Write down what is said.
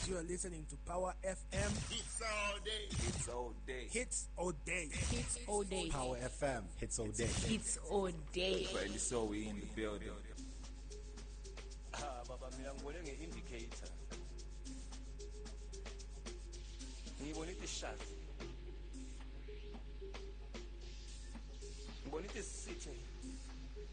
You are listening to Power FM. Hits all day. Hits all day. Hits all day. Hits all day. Power FM. Hits all day. Hits all day. But so we in the building. Baba mina ngibone nge-indicator ngibone itishazi ngibone itisithe